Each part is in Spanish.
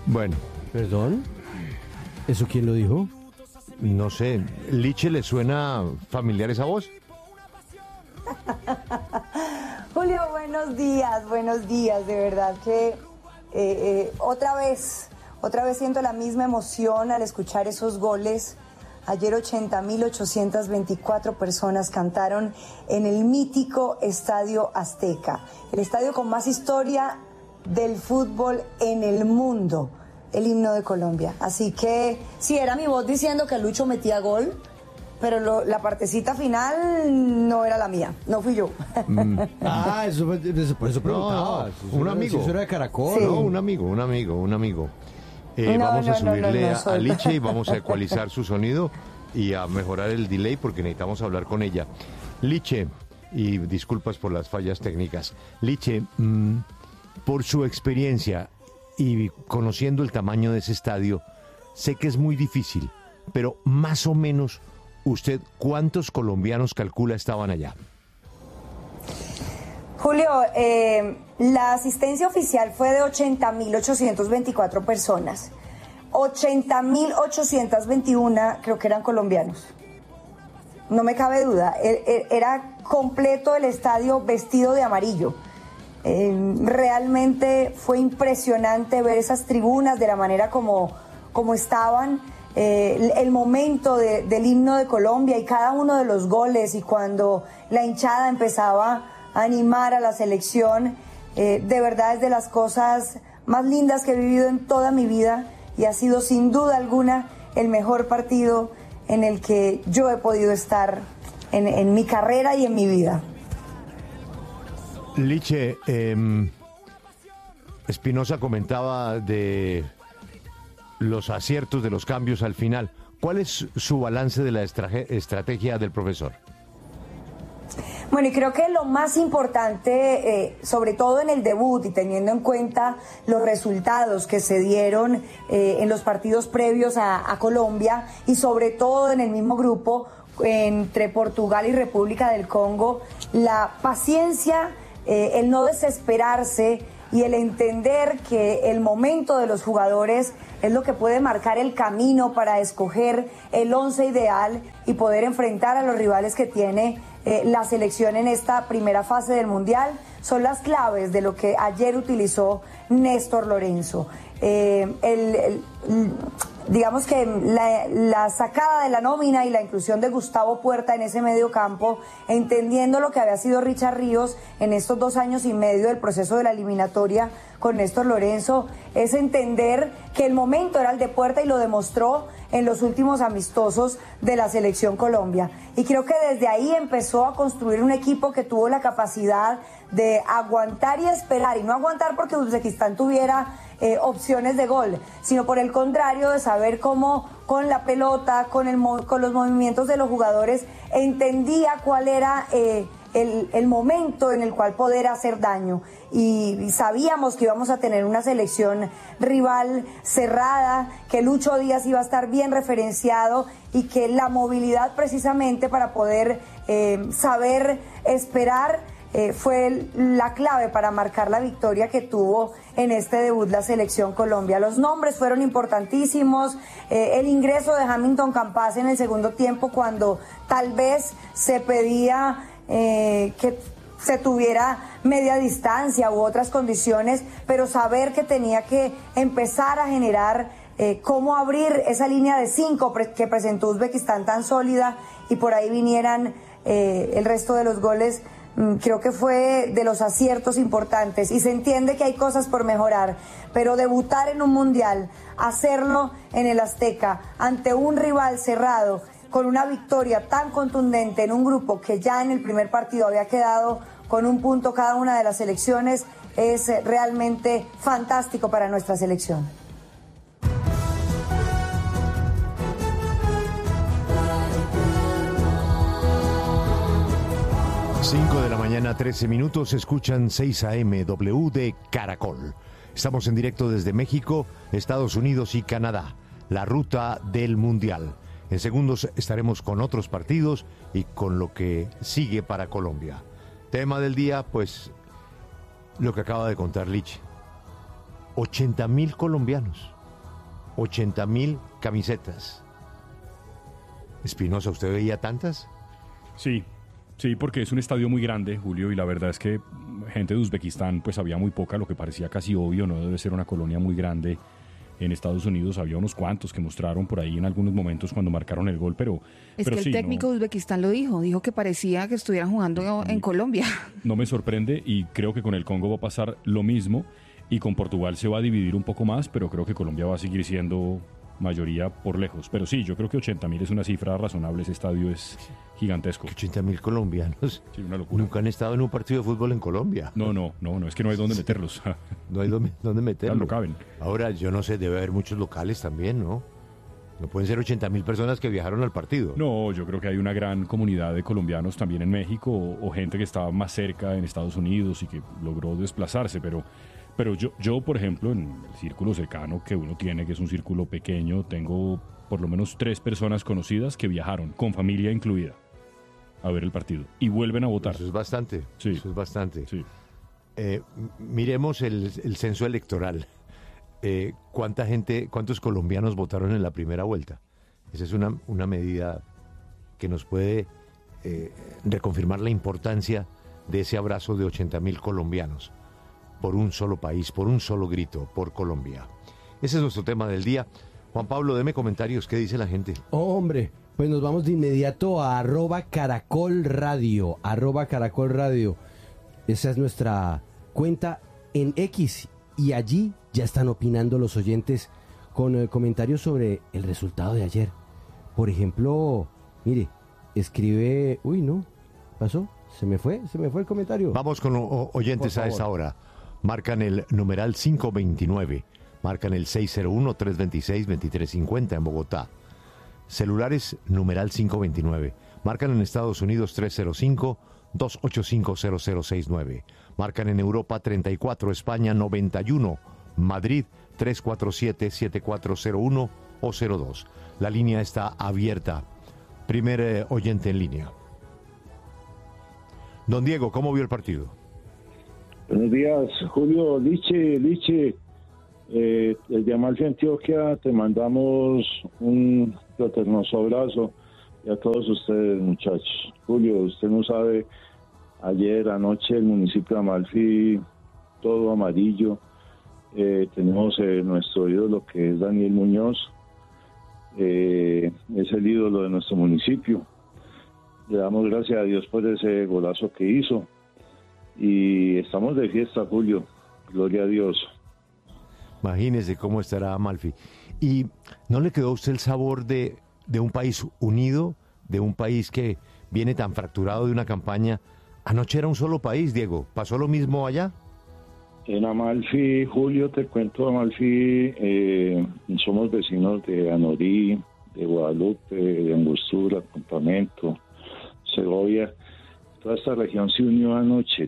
Bueno, ¿Perdón? ¿Eso quién lo dijo? no sé, ¿Liche le suena familiar esa voz? Julio, buenos días, de verdad que otra vez siento la misma emoción al escuchar esos goles. Ayer 80.824 personas cantaron en el mítico Estadio Azteca, el estadio con más historia del fútbol en el mundo, el himno de Colombia. Así que sí, era mi voz diciendo que Lucho metía gol, pero la partecita final no era la mía, no fui yo. Ah, por eso preguntaba. Un amigo. Eso era de Caracol. Sí. No, un amigo. Vamos a subirle a Liche y vamos a ecualizar su sonido y a mejorar el delay porque necesitamos hablar con ella. Liche, y disculpas por las fallas técnicas. Liche, por su experiencia y conociendo el tamaño de ese estadio, sé que es muy difícil, pero más o menos, ¿usted cuántos colombianos calcula estaban allá? Julio, la asistencia oficial fue de 80.824 personas. 80.821 creo que eran colombianos. No me cabe duda. Era completo el estadio vestido de amarillo. Realmente fue impresionante ver esas tribunas de la manera como estaban. El momento del himno de Colombia y cada uno de los goles y cuando la hinchada empezaba animar a la selección, de verdad es de las cosas más lindas que he vivido en toda mi vida y ha sido sin duda alguna el mejor partido en el que yo he podido estar en mi carrera y en mi vida. Liche, Espinosa comentaba de los aciertos de los cambios al final. ¿Cuál es su balance de la estrategia del profesor? Bueno, y creo que lo más importante, sobre todo en el debut y teniendo en cuenta los resultados que se dieron en los partidos previos a Colombia y sobre todo en el mismo grupo entre Portugal y República del Congo, la paciencia, el no desesperarse y el entender que el momento de los jugadores es lo que puede marcar el camino para escoger el once ideal y poder enfrentar a los rivales que tiene la selección en esta primera fase del Mundial, son las claves de lo que ayer utilizó Néstor Lorenzo. Digamos que la sacada de la nómina y la inclusión de Gustavo Puerta en ese medio campo, entendiendo lo que había sido Richard Ríos en estos 2 años y medio del proceso de la eliminatoria con Néstor Lorenzo, es entender que el momento era el de Puerta y lo demostró en los últimos amistosos de la Selección Colombia. Y creo que desde ahí empezó a construir un equipo que tuvo la capacidad de aguantar y esperar, y no aguantar porque Uzbekistán tuviera opciones de gol, sino por el contrario de saber cómo con la pelota, con los movimientos de los jugadores, entendía cuál era el momento en el cual poder hacer daño. Y sabíamos que íbamos a tener una selección rival cerrada, que Lucho Díaz iba a estar bien referenciado y que la movilidad precisamente para poder saber esperar fue la clave para marcar la victoria que tuvo en este debut la Selección Colombia. Los nombres fueron importantísimos, el ingreso de Hamilton Campas en el segundo tiempo cuando tal vez se pedía que se tuviera media distancia u otras condiciones, pero saber que tenía que empezar a generar cómo abrir esa línea de 5 que presentó Uzbekistán tan sólida y por ahí vinieran el resto de los goles. Creo que fue de los aciertos importantes y se entiende que hay cosas por mejorar, pero debutar en un mundial, hacerlo en el Azteca ante un rival cerrado con una victoria tan contundente en un grupo que ya en el primer partido había quedado con un punto cada una de las selecciones, es realmente fantástico para nuestra selección. 5 de la mañana, 13 minutos, escuchan 6 AM W de Caracol. Estamos en directo desde México, Estados Unidos y Canadá, la ruta del Mundial. En segundos estaremos con otros partidos y con lo que sigue para Colombia. Tema del día, pues, lo que acaba de contar Liche. 80.000 colombianos. 80.000 camisetas. Espinosa, ¿usted veía tantas? Sí, sí, porque es un estadio muy grande, Julio, y la verdad es que gente de Uzbekistán pues había muy poca, lo que parecía casi obvio, no debe ser una colonia muy grande. En Estados Unidos había unos cuantos que mostraron por ahí en algunos momentos cuando marcaron el gol, pero Es que el sí, técnico de Uzbekistán lo dijo que parecía que estuvieran jugando en Colombia. no me sorprende y creo que con el Congo va a pasar lo mismo y con Portugal se va a dividir un poco más, pero creo que Colombia va a seguir siendo mayoría por lejos. Pero sí, yo creo que 80.000 es una cifra razonable, ese estadio es gigantesco. 80.000 colombianos. Sí, una locura. Nunca han estado en un partido de fútbol en Colombia. No, es que no hay dónde meterlos. No hay dónde meterlos. No caben. Ahora, yo no sé, debe haber muchos locales también, ¿no? No pueden ser 80.000 personas que viajaron al partido. No, yo creo que hay una gran comunidad de colombianos también en México o gente que estaba más cerca en Estados Unidos y que logró desplazarse, pero yo, por ejemplo, en el círculo cercano que uno tiene, que es un círculo pequeño, tengo por lo menos 3 personas conocidas que viajaron, con familia incluida, a ver el partido y vuelven a votar. Eso es bastante. Sí. Eso es bastante. Sí. Miremos el censo electoral. ¿Cuántos colombianos votaron en la primera vuelta? Esa es una medida que nos puede reconfirmar la importancia de ese abrazo de 80.000 colombianos por un solo país, por un solo grito, por Colombia. Ese es nuestro tema del día. Juan Pablo, deme comentarios, ¿qué dice la gente? Oh, hombre, pues nos vamos de inmediato a @caracolradio, @caracolradio. Esa es nuestra cuenta en X y allí ya están opinando los oyentes con comentarios sobre el resultado de ayer. Por ejemplo, mire, escribe... Uy, no, pasó, se me fue el comentario. Vamos con oyentes a esa hora. Marcan el numeral 529, marcan el 601-326-2350 en Bogotá. Celulares, numeral 529. Marcan en Estados Unidos 305-285-0069. Marcan en Europa 34, España 91, Madrid 347-7401 o 02. La línea está abierta. Primer oyente en línea. Don Diego, ¿cómo vio el partido? Buenos días, Julio, Liche, el Amalfi Antioquia, te mandamos un fraternoso abrazo y a todos ustedes, muchachos. Julio, usted no sabe, ayer, anoche, el municipio de Amalfi, todo amarillo, tenemos nuestro ídolo que es Daniel Muñoz, es el ídolo de nuestro municipio. Le damos gracias a Dios por ese golazo que hizo. Y estamos de fiesta, Julio. Gloria a Dios. Imagínese cómo estará Amalfi. ¿Y no le quedó a usted el sabor de un país unido, de un país que viene tan fracturado de una campaña? Anoche era un solo país, Diego. ¿Pasó lo mismo allá? En Amalfi, Julio, te cuento, Amalfi, somos vecinos de Anorí, de Guadalupe, de Angostura, Campamento, Segovia. Toda esta región se unió anoche,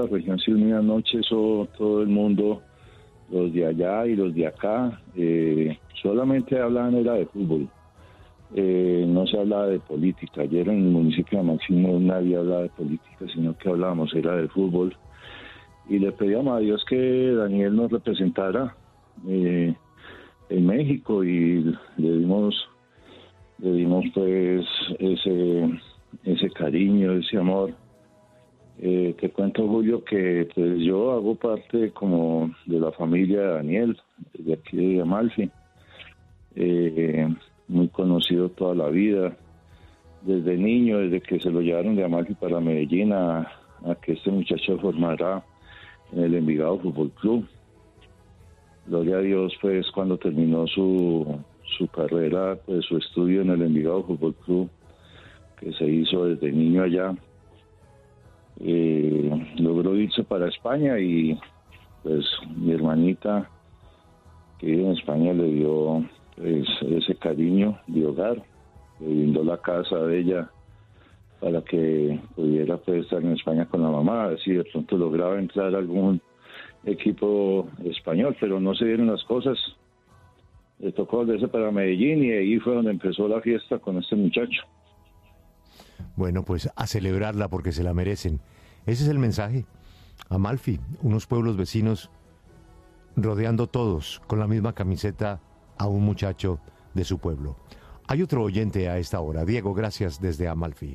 eso todo el mundo, los de allá y los de acá, solamente hablaban era de fútbol, no se hablaba de política. Ayer en el municipio de Amalfi nadie hablaba de política, sino que hablábamos era de fútbol, y le pedíamos a Dios que Daniel nos representara en México, y le dimos pues ese cariño, ese amor. Te cuento, Julio, que pues yo hago parte como de la familia de Daniel, de aquí de Amalfi, muy conocido toda la vida, desde niño, desde que se lo llevaron de Amalfi para Medellín a que este muchacho formara en el Envigado Fútbol Club. Gloria a Dios, pues cuando terminó su carrera, pues su estudio en el Envigado Fútbol Club, que se hizo desde niño allá, logró irse para España, y pues mi hermanita que vive en España le dio pues ese cariño de hogar, le brindó la casa de ella para que pudiera pues estar en España con la mamá, así de pronto lograba entrar a algún equipo español, pero no se dieron las cosas. Le tocó volverse para Medellín, y ahí fue donde empezó la fiesta con este muchacho. Bueno, pues a celebrarla porque se la merecen. Ese es el mensaje. Amalfi, unos pueblos vecinos rodeando todos con la misma camiseta a un muchacho de su pueblo. Hay otro oyente a esta hora. Diego, gracias desde Amalfi.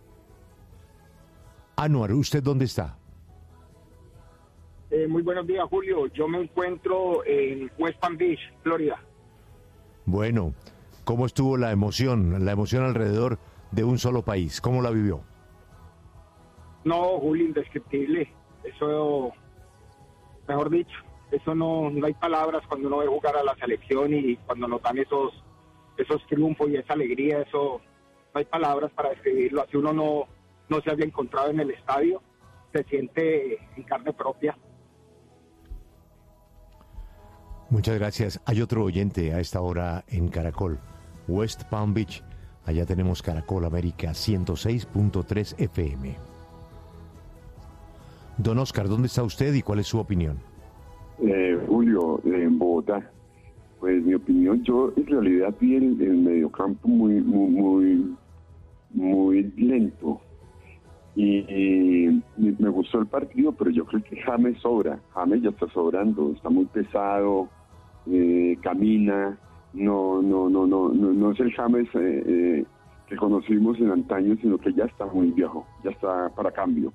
Anuar, ¿usted dónde está? Muy buenos días, Julio. Yo me encuentro en West Palm Beach, Florida. Bueno, ¿cómo estuvo la emoción alrededor de un solo país? ¿Cómo la vivió? No, Julio, indescriptible. Eso, mejor dicho, eso no hay palabras cuando uno ve jugar a la selección y cuando nos dan esos triunfos y esa alegría, eso no hay palabras para describirlo. Así uno no se haya encontrado en el estadio, se siente en carne propia. Muchas gracias. Hay otro oyente a esta hora en Caracol, West Palm Beach. Allá tenemos Caracol América 106.3 FM. Don Oscar, ¿dónde está usted y cuál es su opinión? Julio, en Bogotá. Pues mi opinión, yo en realidad vi el mediocampo muy lento. Y me gustó el partido, pero yo creo que James sobra. James ya está sobrando, está muy pesado, camina, no es el James que conocimos en antaño, sino que ya está muy viejo, ya está para cambio.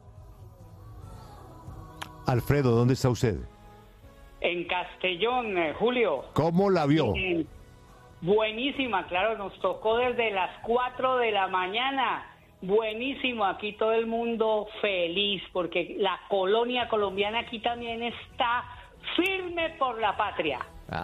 Alfredo, ¿dónde está usted? En Castellón, Julio. ¿Cómo la vio? Buenísima, claro, nos tocó desde las 4 de la mañana. Buenísimo, aquí todo el mundo feliz porque la colonia colombiana aquí también está firme por la patria.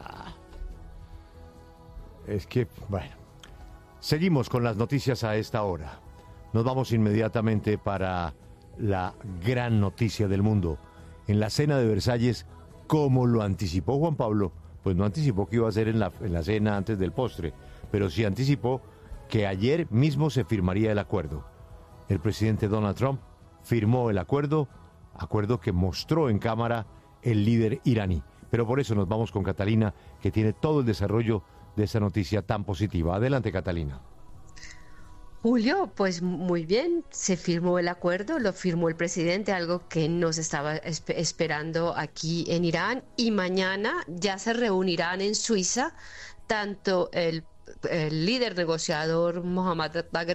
Es que, bueno, seguimos con las noticias a esta hora. Nos vamos inmediatamente para la gran noticia del mundo. En la cena de Versalles, como lo anticipó Juan Pablo, pues no anticipó que iba a ser en la cena antes del postre, pero sí anticipó que ayer mismo se firmaría el acuerdo. El presidente Donald Trump firmó el acuerdo que mostró en cámara el líder iraní. Pero por eso nos vamos con Catalina, que tiene todo el desarrollo de esa noticia tan positiva. Adelante, Catalina. Julio, pues muy bien, se firmó el acuerdo, lo firmó el presidente, algo que no se estaba esperando aquí en Irán, y mañana ya se reunirán en Suiza tanto el líder negociador Mohammad